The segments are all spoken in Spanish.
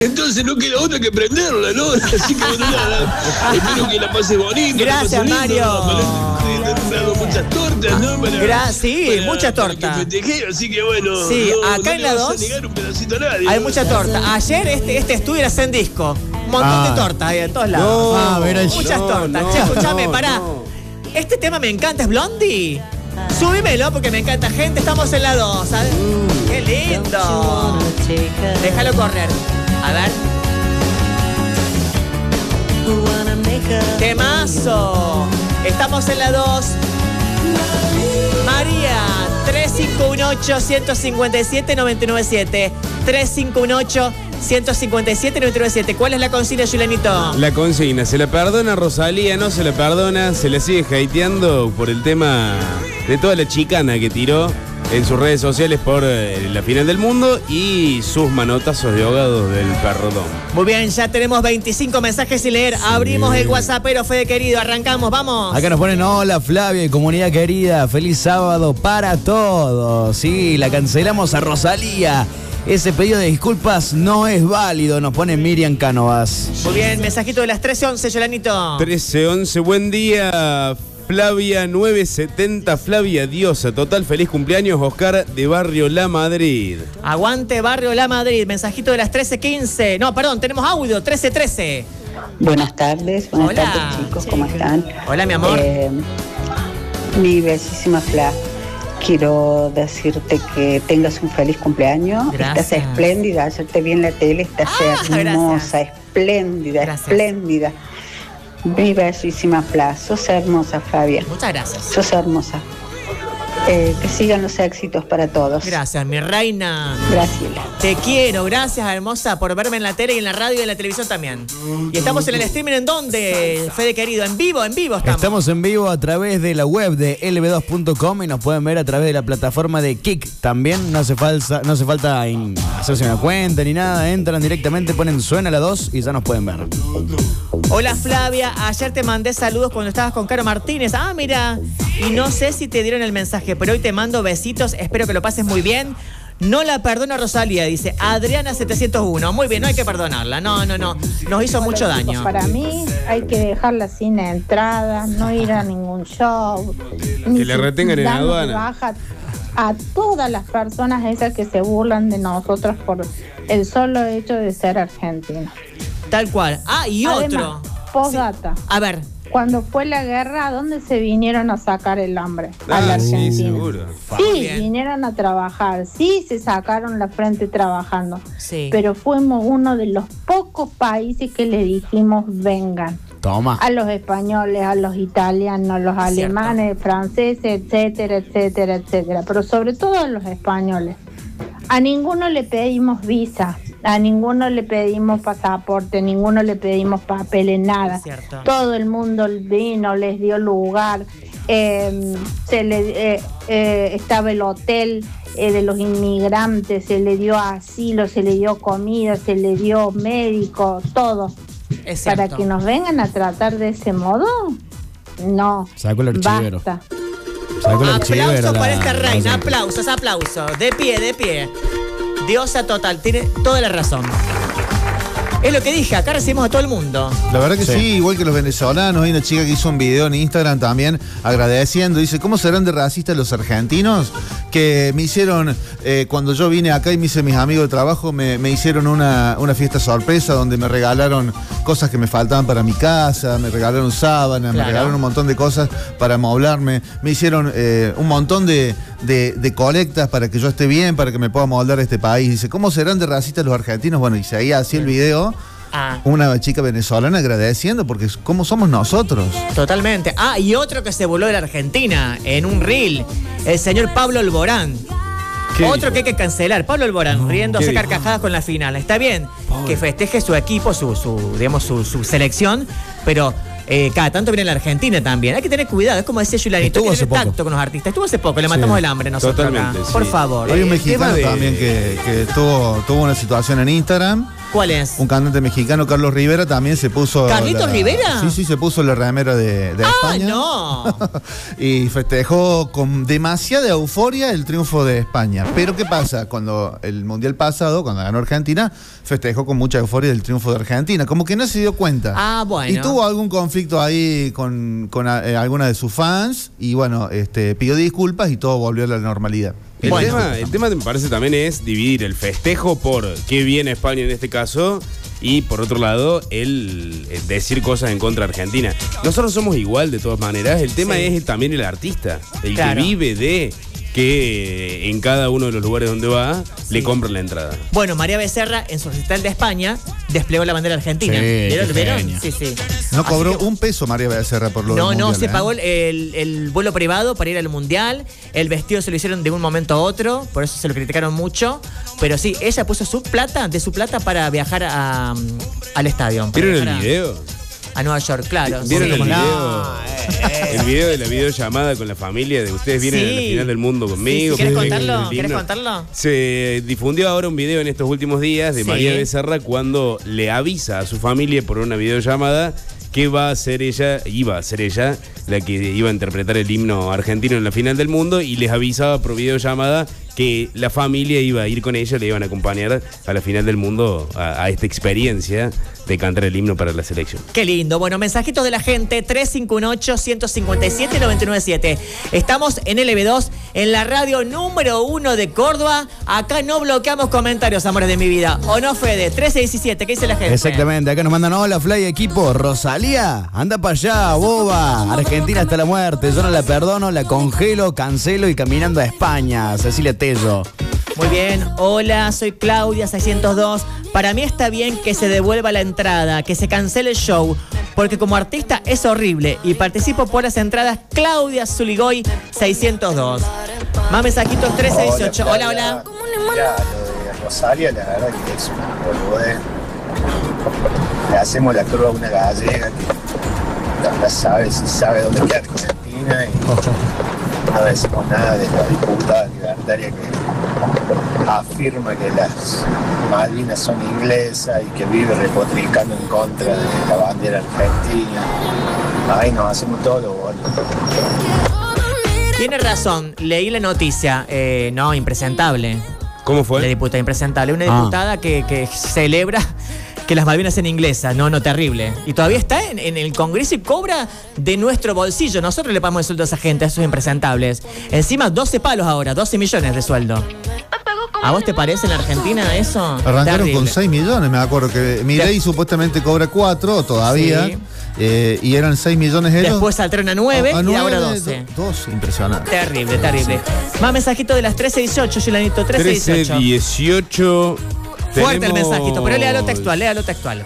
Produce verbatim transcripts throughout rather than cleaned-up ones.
Entonces no queda otra que prenderla, ¿no? Así que bueno, nada. Espero que la pases bonito. Gracias, la Mario. Me hago muchas tortas, ¿no? Para, Gra sí, para, mucha torta. Para que festejé, así que bueno. Sí, no, acá no en la dos un pedacito a nadie, hay ¿no? mucha torta. Ayer este, este estudio era en disco. Un montón Ah. de tortas ahí en todos lados. No, ah, mira, muchas no, tortas. no, Che, escuchame, no, pará. no. Este tema me encanta, ¿es Blondie? Súbimelo porque me encanta. Gente, estamos en la dos, ¿sabes? Mm. ¡Qué lindo! Déjalo correr. A ver. ¡Temazo! Estamos en la dos. María, tres cinco uno ocho, uno cinco siete, nueve nueve siete. tres cinco uno ocho, uno cinco siete, nueve nueve siete. ¿Cuál es la consigna, Julianito? La consigna, ¿se la perdona Rosalía? ¿No se la perdona? ¿Se le sigue hateando por el tema de toda la chicana que tiró en sus redes sociales por eh, la final del mundo y sus manotazos de ahogados del perdón? Muy bien, ya tenemos veinticinco mensajes sin leer. Sí. Abrimos el WhatsAppero, Fede querido. Arrancamos, vamos. Acá nos ponen, hola Flavia y comunidad querida, feliz sábado para todos. Sí, la cancelamos a Rosalía. Ese pedido de disculpas no es válido, nos pone Miriam Cánovas. Muy bien, mensajito de las trece once, Yolanito. trece once, buen día. Flavia nueve setenta, Flavia Diosa, total feliz cumpleaños, Oscar de Barrio La Madrid. Aguante Barrio La Madrid, mensajito de las trece quince. No, perdón, tenemos audio, trece trece. Buenas tardes, buenas Hola. tardes chicos, ¿cómo están? Hola mi amor. Eh, mi bellísima Fla, quiero decirte que tengas un feliz cumpleaños. Gracias. Estás espléndida, ayer te vi en la tele, estás Ah, hermosa, gracias. espléndida, Gracias. espléndida. Mi bellísima Fla, sos hermosa, Flavia. Muchas gracias. Sos hermosa. Eh, que sigan los éxitos para todos. Gracias, mi reina. Graciela. Te quiero, gracias hermosa por verme en la tele y en la radio y en la televisión también. Y estamos en el streaming, ¿en dónde, Fede querido? En vivo, en vivo estamos. Estamos en vivo a través de la web de L B dos punto com y nos pueden ver a través de la plataforma de Kik. También no hace falta, no hace falta in- hacerse una cuenta ni nada, entran directamente, ponen suena la dos y ya nos pueden ver. Hola Flavia, ayer te mandé saludos cuando estabas con Caro Martínez. Ah, mira, y no sé si te dieron el mensaje, pero hoy te mando besitos, espero que lo pases muy bien. No la perdona Rosalía, dice Adriana setecientos uno. Muy bien, no hay que perdonarla, no, no, no, nos hizo mucho daño. Para mí hay que dejarla sin entrada, no ir a ningún show. Que le retengan en la aduana. Baja a todas las personas esas que se burlan de nosotros por el solo hecho de ser argentinos. Tal cual. Ah, y Además, otro. postdata. A ver. Cuando fue la guerra, ¿a dónde se vinieron a sacar el hambre? A la Ah, sí, Argentina. seguro. Sí, Bien. vinieron a trabajar, sí se sacaron la frente trabajando, Sí. pero fuimos uno de los pocos países que le dijimos vengan. Toma. A los españoles, a los italianos, a los Cierto. alemanes, franceses, etcétera, etcétera, etcétera, pero sobre todo a los españoles. A ninguno le pedimos visa, a ninguno le pedimos pasaporte, a ninguno le pedimos papeles, nada. Cierto. Todo el mundo vino, les dio lugar, eh, se le, eh, eh, estaba el hotel eh, de los inmigrantes, se le dio asilo, se le dio comida, se le dio médico, todo. Es cierto. Para que nos vengan a tratar de ese modo, no. Sacó el archivero. Basta. Sacó el archivero, Aplausos la- para esta reina, Rosalía. aplausos, aplausos. De pie, de pie. Diosa total, tiene toda la razón. Es lo que dije, acá recibimos a todo el mundo. La verdad que sí. Sí. igual que los venezolanos. Hay una chica que hizo un video en Instagram también agradeciendo. Dice, ¿cómo serán de racistas los argentinos? Que me hicieron, eh, cuando yo vine acá y me hice mis amigos de trabajo, me, me hicieron una, una fiesta sorpresa donde me regalaron cosas que me faltaban para mi casa, me regalaron sábanas, Claro. me regalaron un montón de cosas para amoblarme. Me hicieron eh, un montón de, de, de colectas para que yo esté bien, para que me pueda amoldar a este país. Dice, ¿cómo serán de racistas los argentinos? Bueno, y seguía así el video. Ah, Una chica venezolana agradeciendo porque ¿cómo somos nosotros? totalmente. Ah, y otro que se voló de la Argentina en un reel, el señor Pablo Alborán. ¿Qué Otro dijo? que hay que cancelar, Pablo Alborán, riéndose ¿Qué dijo? carcajadas con la final. Está bien que festeje su equipo, su, su digamos, su, su selección, pero eh, cada tanto viene la Argentina también. Hay que tener cuidado, es como decía Yulanito, hay Estuvo que hace tener poco. tacto con los artistas. Estuvo hace poco, le matamos Sí. el hambre nosotros Totalmente, acá. sí. Por favor. Hay un Eh, mexicano tema de- también que, que tuvo, tuvo una situación en Instagram ¿Cuál es? Un cantante mexicano, Carlos Rivera, también se puso... ¿Carlitos la- Rivera? Sí, sí, se puso la remera de, de ¡Ah, España. no! Y festejó con demasiada euforia el triunfo de España. Pero ¿qué pasa? Cuando el Mundial pasado, cuando ganó Argentina, festejó con mucha euforia el triunfo de Argentina. Como que no se dio cuenta. Ah, bueno. Y tuvo algún conflicto ahí con, con eh, alguna de sus fans. Y bueno, este, pidió disculpas y todo volvió a la normalidad. El, Bueno. tema, el tema me parece también es dividir el festejo por qué viene España en este caso y por otro lado el, el decir cosas en contra de Argentina. Nosotros somos igual de todas maneras, el tema Sí. es también el artista, el Claro. que vive de que en cada uno de los lugares donde va le compran la entrada. Bueno, María Becerra, en su recital de España, desplegó la bandera argentina. Sí, ¿Vieron? qué ¿Vieron? genia. Sí, sí. No Así cobró que- un peso María Becerra por lo No, del no, Mundial, se ¿eh? pagó el, el- el vuelo privado para ir al Mundial. El vestido se lo hicieron de un momento a otro, por eso se lo criticaron mucho. Pero sí, ella puso su plata, de su plata para viajar a, um, al estadio. para ¿Vieron el viajar a- video? A Nueva York, claro. ¿Vieron sí. el video? No, eh, El video de la videollamada con la familia de ustedes vienen Sí. a la final del mundo conmigo. Sí, sí. ¿Quieres con el contarlo? himno. ¿Quieres contarlo? Se difundió ahora un video en estos últimos días de Sí. María Becerra cuando le avisa a su familia por una videollamada que va a ser ella, iba a ser ella, la que iba a interpretar el himno argentino en la final del mundo y les avisaba por videollamada que la familia iba a ir con ella, le iban a acompañar a la final del mundo a, a esta experiencia de cantar el himno para la selección. Qué lindo. Bueno, mensajitos de la gente, tres cinco uno ocho, uno cinco siete, nueve nueve siete. Estamos en L B dos, en la radio número uno de Córdoba. Acá no bloqueamos comentarios, amores de mi vida. ¿O no, Fede? trece diecisiete, ¿qué dice la gente? Exactamente, acá nos mandan hola, Fly equipo. Rosalía, anda para allá, boba. Argentina hasta la muerte. Yo no la perdono, la congelo, cancelo y caminando a España. Cecilia Tello. Muy bien. Hola, soy Claudia seiscientos dos. Para mí está bien que se devuelva la entrada, que se cancele el show, porque como artista es horrible y participo por las entradas. Claudia Zuligoy seiscientos dos. Más mensajitos trece dieciocho. Hola, hola. Mira, lo de Rosalia, la verdad que es una boludez. Le hacemos la curva a una gallega que no sabe si sabe dónde queda Argentina y no decimos nada de la diputada libertaria que afirma que las Malvinas son inglesas y que vive repotricando en contra de la bandera argentina. Ahí nos hacemos todo lo bueno. Tiene razón, leí la noticia. Eh, no, impresentable. ¿Cómo La fue? diputada impresentable. Una Ah. diputada que, que celebra que las Malvinas sean inglesas. No, no, terrible. Y todavía está en, en el Congreso y cobra de nuestro bolsillo. Nosotros le pagamos el sueldo a esa gente, a esos impresentables. Encima, doce palos ahora, doce millones de sueldo. ¿A vos te parece en Argentina eso? Arrancaron Terrible. con seis millones, me acuerdo que Milei supuestamente cobra cuatro todavía. Sí. eh, y eran seis millones ellos. Después saltaron a nueve A y ahora nueve, doce. do- doce, impresionante. Terrible, terrible. Más mensajito de las trece dieciocho, Yulanito, trece trece dieciocho. dieciocho. Fuerte el Tenemos- mensajito, pero léalo textual, léalo textual.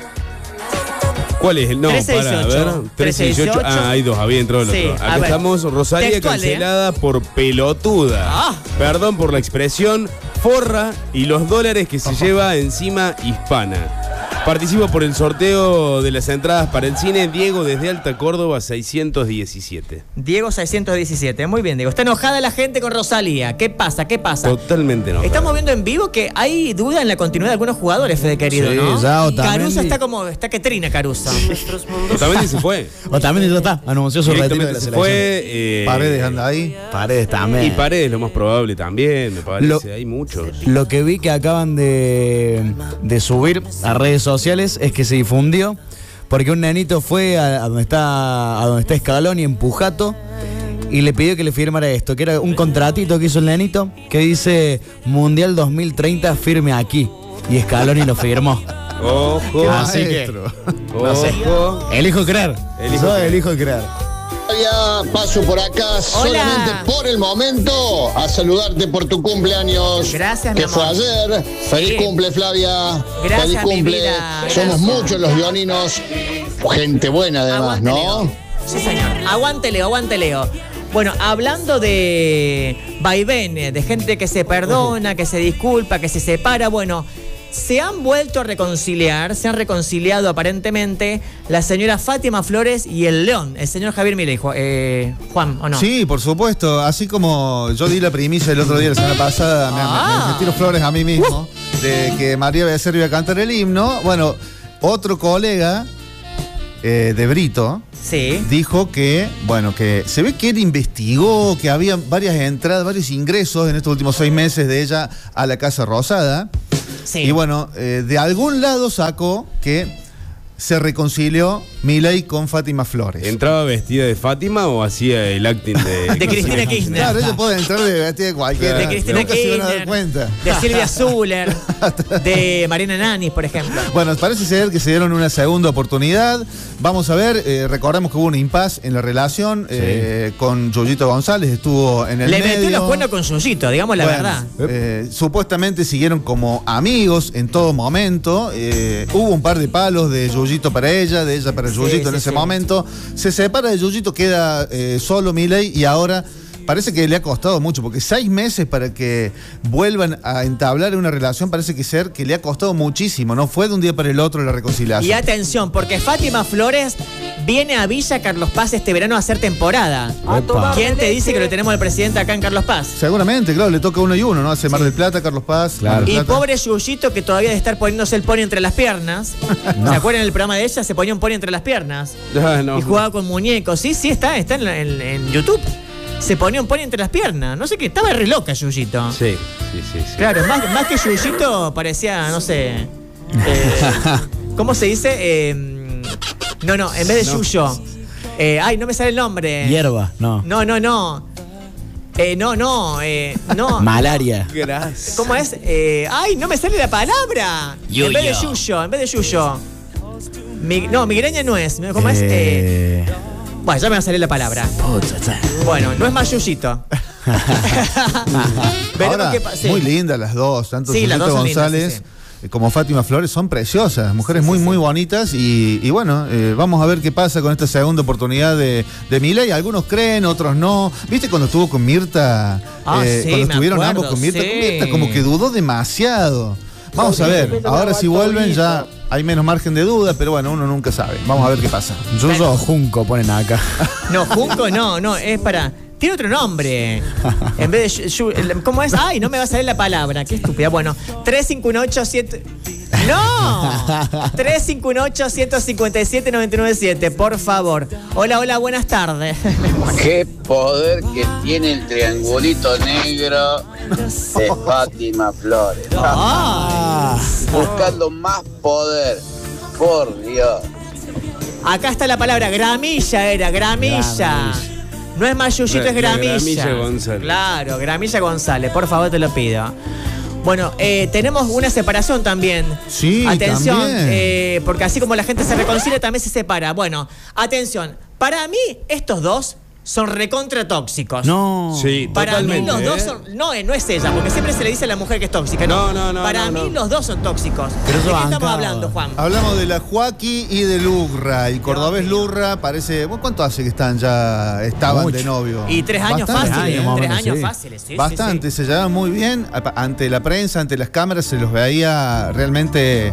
¿Cuál es el? No, trece para dieciocho. ver. trece dieciocho. Ah, hay dos, había entrado el Sí, otro. a Acá ver. estamos, Rosalía Textual, ¿eh? cancelada por pelotuda. Ah. Perdón por la expresión, forra y los dólares que se lleva encima Hispana. Participo por el sorteo de las entradas para el cine. Diego desde Alta Córdoba seiscientos diecisiete. Diego seiscientos diecisiete, muy bien, Diego. Está enojada la gente con Rosalía. ¿Qué pasa? ¿Qué pasa? Totalmente no. Estamos viendo en vivo que hay duda en la continuidad de algunos jugadores, Fede querido, Sí, ¿no? ya Otamendi. Caruso está como, está que trina Caruso. Totalmente se fue. O también ya está, anunció su retiro de Directamente la se selección. fue. eh, Paredes anda ahí. Paredes también. Y Paredes lo más probable también, me parece. Lo- Hay muchos. Lo que vi que acaban de, de subir a redes sociales es que se difundió porque un nenito fue a, a donde está a donde está Scaloni en Pujato y le pidió que le firmara esto, que era un contratito que hizo el nenito que dice Mundial dos mil treinta firme aquí. Y Scaloni lo firmó. Ojo. Así que, Maestro. no sé. Ojo. Elijo creer. Elijo Yo creer. elijo creer. Ya paso por acá solamente por el momento a saludarte por tu cumpleaños. Gracias, mi que fue amor. ayer. Feliz Sí. cumple, Flavia. Gracias, Feliz mi cumple. vida. Somos Gracias. muchos los leoninos. Gente buena además, Aguante, ¿no? Leo. Sí, señor. Aguante, Leo, aguante, Leo. Bueno, hablando de vaivenes, de gente que se perdona, que se disculpa, que se separa, bueno, se han vuelto a reconciliar, se han reconciliado aparentemente la señora Fátima Flores y el León, el señor Javier Milei, Ju- eh, Juan, ¿o no? Sí, por supuesto. Así como yo di la primicia el otro día, la semana pasada, me, Ah. me- me tiro flores a mí mismo. de que María Becerra iba a cantar el himno. Bueno, otro colega eh, de Brito sí. dijo que, bueno, que se ve que él investigó, que había varias entradas, varios ingresos en estos últimos seis meses de ella a la Casa Rosada. Sí. Y bueno, eh, de algún lado sacó que se reconcilió Milei con Fátima Flores. ¿Entraba vestida de Fátima o hacía el acting de, de Cristina Kirchner? Claro, ella puede entrar de vestida de cualquiera. De Cristina Nunca se van a dar Kirchner, cuenta. de Silvia Zuller, de Mariana Nanis, por ejemplo. Bueno, parece ser que se dieron una segunda oportunidad. Vamos a ver, eh, recordemos que hubo un impasse en la relación sí. eh, con Yuyito González, estuvo en el Le medio. metió los cuernos con Yuyito, digamos la bueno, verdad. Eh, supuestamente siguieron como amigos en todo momento. Eh, hubo un par de palos de Yuyito para ella, de ella para Yuyito sí, en sí, ese sí. momento. Se separa de Yuyito, queda eh, solo Milei y ahora parece que le ha costado mucho, porque seis meses para que vuelvan a entablar una relación parece que ser que le ha costado muchísimo, no fue de un día para el otro la reconciliación. Y atención, porque Fátima Flores viene a Villa Carlos Paz este verano a hacer temporada. Epa. ¿Quién te dice que lo tenemos al presidente acá en Carlos Paz? Seguramente, claro, le toca uno y uno, ¿no? Hace Mar del Plata, Carlos Paz. Claro. Y Plata. pobre Yuyito que todavía de estar poniéndose el pony entre las piernas. no. ¿Se acuerdan del programa de ella? Se ponía un pony entre las piernas. Ah, no. Y jugaba con muñecos. Sí, sí, está, está en, en, en YouTube. Se ponía un pony entre las piernas. No sé qué, estaba re loca Yuyito. Sí, sí, sí. sí. Claro, más, más que Yuyito parecía, no sé. Eh, ¿Cómo se dice? Eh, no, no, en vez de no. Yuyo. Eh, ay, no me sale el nombre. Hierba, no. No, no, no. Eh, no, no, eh, no. Malaria. Gracias. ¿Cómo es? Eh, ay, no me sale la palabra. Yuyo. En vez de Yuyo, en vez de Yuyo. Mi, no, migraña no es. ¿Cómo eh... es? Eh, bueno, ya me va a salir la palabra. Bueno, no es más Yuyito. Ahora, sí. Muy lindas las dos, tanto sí, Yuyito González lindas, sí, sí. como Fátima Flores, son preciosas, mujeres sí, muy, sí, muy sí. bonitas. Y, y bueno, eh, vamos a ver qué pasa con esta segunda oportunidad de, de Milei. Algunos creen, otros no. ¿Viste cuando estuvo con Mirta? Ah, eh, sí, cuando estuvieron acuerdo, ambos con Mirta. Sí. Con Mirta como que dudó demasiado. Vamos a ver, ahora si vuelven ya hay menos margen de duda, pero bueno, uno nunca sabe. Vamos a ver qué pasa. Yuyo o Junco ponen acá. No, Junco no, no, es para... Tiene otro nombre. En vez de... ¿Cómo es? Ay, no me va a salir la palabra. Qué estúpida. Bueno, tres cinco uno ocho siete... ¡No! tres cinco uno ocho, uno cinco siete, nueve nueve siete, por favor. Hola, hola, buenas tardes. Qué poder que tiene el triangulito negro de Fátima Flores. Ah. Buscando más poder. Por Dios. Acá está la palabra gramilla, era, gramilla. gramilla. No es más Yuyito, es gramilla. Gramilla González. Claro, Gramilla González, por favor, te lo pido. Bueno, eh, tenemos una separación también. Sí, atención, también. Eh, porque así como la gente se reconcilia, también se separa. Bueno, atención. Para mí, estos dos son recontra tóxicos. No. Sí, Para totalmente, mí los dos ¿eh? son... No, no es ella, porque siempre se le dice a la mujer que es tóxica. No, no, no. Para no, mí no. los dos son tóxicos. Pero ¿De qué bancado. estamos hablando, Juan? Hablamos de la Joaquí y de Lurra. El cordobés Lurra parece... Bueno, ¿cuánto hace que están ya? Estaban Mucho. de novio. Y tres años Bastante. fáciles. años, Tres más o menos, años sí. fáciles, sí. Bastante, sí, sí. se llevaban muy bien. Ante la prensa, ante las cámaras, se los veía realmente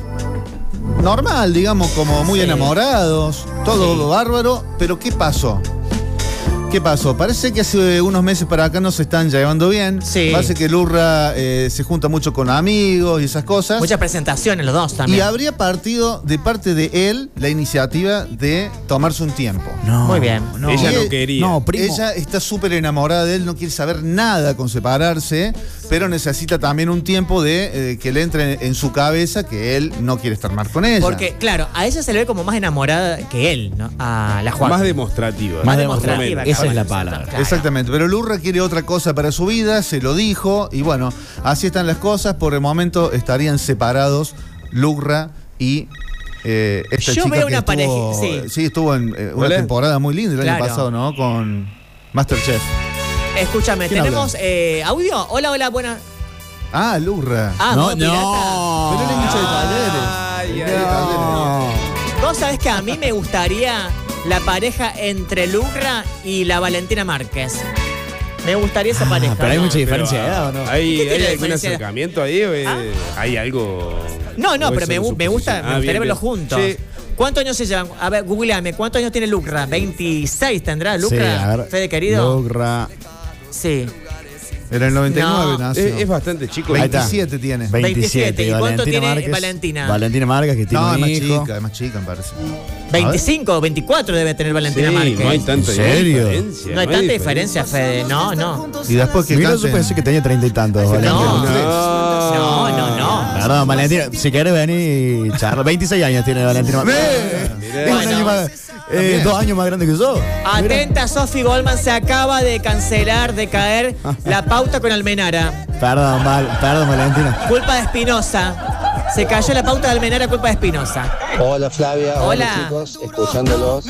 normal, digamos, como muy Sí. enamorados. Todo Sí. bárbaro. Pero ¿qué pasó? ¿Qué pasó? Parece que hace unos meses para acá no se están llevando bien. Sí. Parece que Lurra eh, se junta mucho con amigos y esas cosas. Muchas presentaciones los dos también. Y habría partido de parte de él la iniciativa de tomarse un tiempo. No. Muy bien. No. Ella no Y- quería. No, primo. Ella está súper enamorada de él, no quiere saber nada con separarse, pero necesita también un tiempo de eh, que le entre en su cabeza que él no quiere estar más con ella. Porque, claro, a ella se le ve como más enamorada que él, ¿no? A la Juan. Más demostrativa. Más demostrativa, demostrativa. claro. Esa es la palabra. Claro. Exactamente, pero Lurra quiere otra cosa para su vida, se lo dijo, y bueno, así están las cosas. Por el momento estarían separados Lurra y eh, esta Yo chica veo que una estuvo, pareja, sí. sí, estuvo en eh, una ¿Cuál es? temporada muy linda el Claro. año pasado, ¿no? Con Masterchef. Escúchame, ¿Quién ¿tenemos eh, audio? Hola, hola, buenas. Ah, Lurra. Ah, No, vos, pirata. no. Pero él es hincha de Talleres. Ay, Hincha ay, de ay. Talleres. Vos sabés que a mí me gustaría la pareja entre Lurra y la Valentina Márquez. Me gustaría esa Ah, pareja. pero hay ¿no? mucha diferencia de edad, ¿o no? ¿Hay, ¿Qué tiene ¿hay algún diferencia? acercamiento ahí? ¿O es- ¿Ah? ¿Hay algo...? No, no, o pero es me, solo gu- me gusta, suposición? me Ah, gustaría bien, verlos bien. juntos. Sí. ¿Cuántos años se llevan? A ver, googleame, ¿cuántos años tiene Lurra? ¿veintiséis tendrá Lurra? Sí, a ver, Fede querido. Lurra. Sí. Era el noventa y nueve, No. nació. Es, es bastante chico. Ahí está. veintisiete tiene. veintisiete. ¿Y cuánto Valentina tiene Márquez. Valentina? Valentina Márquez, que tiene No, es un más hijo. chica, es más chica, me parece. veinticinco o veinticuatro debe tener Valentina Sí, Márquez. no hay tanta ¿En serio? diferencia. No hay tanta diferencia, Fede. No, no. Y después que Mira, yo canten- pensé que tenía treinta y tantos. Valentina. No. No, No, no, no. Perdón, Valentina, si querés venir, charla. veintiséis años tiene Valentina Márquez. Mirá. Es un Bueno. año más- eh, dos años más grande que yo. Atenta, Sofi Goldman, se acaba de cancelar, de caer la pauta con Almenara. Perdón, Val, perdón, Valentina. Culpa de Espinosa. Se cayó la pauta de Almenara, culpa de Espinosa. Hola Flavia, hola, Hola. chicos, escuchándolos.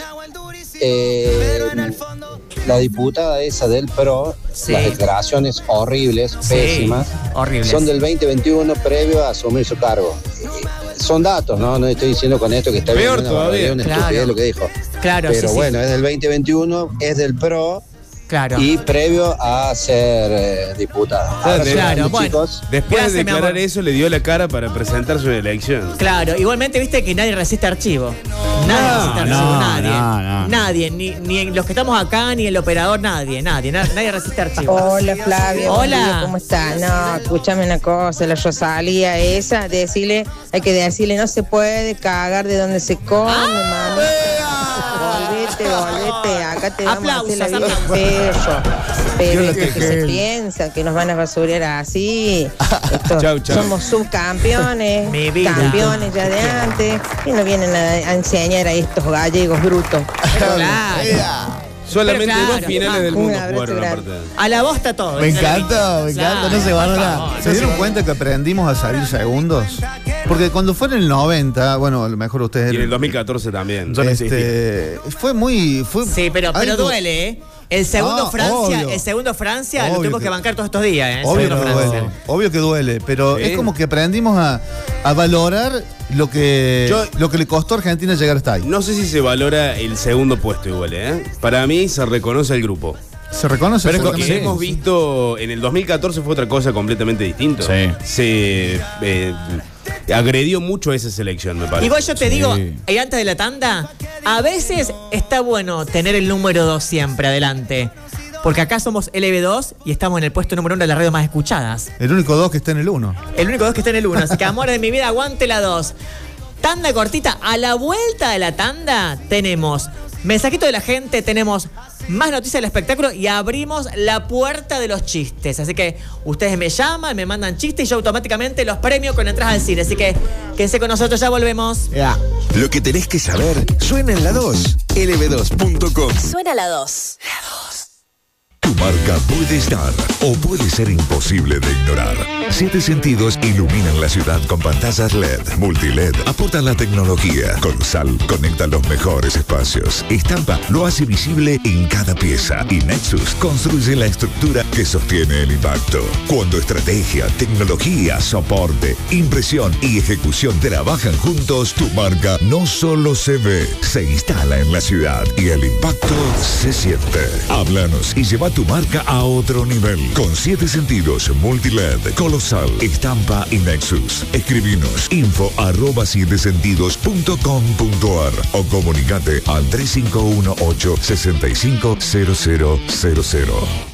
Eh, la diputada esa del P R O, Sí. las declaraciones horribles, Sí, pésimas, horribles. son del veinte veintiuno previo a asumir su cargo. Eh, Son datos, ¿no? No estoy diciendo con esto que está bien, Peor una todavía. barbaridad, una Claro. estupidez lo que dijo. Claro, Pero sí, bueno, sí. es del veinte veintiuno, es del P R O Claro. y previo a ser eh, diputada. Claro, Abrazo claro, grande, bueno. chicos. Después Gracias, de mi declarar amor. eso, le dio la cara para presentar su elección. Claro, igualmente viste que nadie resiste archivo. Nadie No, resiste archivo, no, nadie. no, no. Nadie, ni, ni los que estamos acá, ni el operador, nadie, nadie, na- nadie resiste archivo. Hola Flavia, buen Hola. día, ¿cómo estás? No, escúchame una cosa, la Rosalía esa, decirle, hay que decirle, no se puede cagar de donde se come, Ah. mami. Volvete, volvete, acá te vamos a hacer la vida Aplausos, un perro. Pero Yo esto lo que que- se piensa que nos van a basurear así. Esto- Chau, chau. Somos subcampeones, Mi vida. campeones ya de antes, y nos vienen a, a enseñar a estos gallegos brutos. Claro. Solamente Pero claro, dos finales ah, del un mundo abrazo jugaron grande. aparte. A la bosta todo. Me entre encanta, me los- encanta, Claro, no se van a por nada. favor. ¿Se dieron cuenta que aprendimos a salir segundos? Porque cuando fue en el noventa, bueno, a lo mejor ustedes... Y en el dos mil catorce también. Yo no este, fue muy... Fue Sí, pero, pero algo- duele, ¿eh? El segundo Ah, Francia, obvio. el segundo Francia lo Obvio tenemos que que- bancar todos estos días, ¿eh? Obvio Segundo que Francia. duele, obvio que duele, pero Sí. es como que aprendimos a, a valorar lo que, Yo- lo que le costó a Argentina llegar hasta ahí. No sé si se valora el segundo puesto igual, ¿eh? Para mí se reconoce el grupo. ¿Se reconoce? Pero es Porque- que hemos visto, en el dos mil catorce fue otra cosa completamente distinta. Sí. Se eh, agredió mucho a esa selección, me parece. Igual yo te Sí. digo, y antes de la tanda, a veces está bueno tener el número dos siempre adelante. Porque acá somos L B dos y estamos en el puesto número uno de las radios más escuchadas. El único dos que está en el uno. El único dos que está en el uno. Así que, amores de mi vida, aguante la dos. Tanda cortita. A la vuelta de la tanda tenemos mensajito de la gente, tenemos más noticias del espectáculo y abrimos la puerta de los chistes. Así que ustedes me llaman, me mandan chistes y yo automáticamente los premio con entradas al cine. Así que quédense con nosotros, ya volvemos. Ya. Lo que tenés que saber suena en la dos. L B dos punto com. Suena la dos. Tu marca puede estar o puede ser imposible de ignorar. Siete Sentidos iluminan la ciudad con pantallas L E D, multi-L E D, aportan la tecnología. Con Sal conecta los mejores espacios. Estampa lo hace visible en cada pieza. Y Nexus construye la estructura que sostiene el impacto. Cuando estrategia, tecnología, soporte, impresión y ejecución trabajan juntos, tu marca no solo se ve, se instala en la ciudad y el impacto se siente. Háblanos y lleva tu marca a otro nivel. Con Siete Sentidos, multi-L E D, Colosal, Estampa y Nexus. Escribinos info arroba siete sentidos punto com punto ar o comunicate al tres cinco uno ocho, seis cinco cero cero cero cero.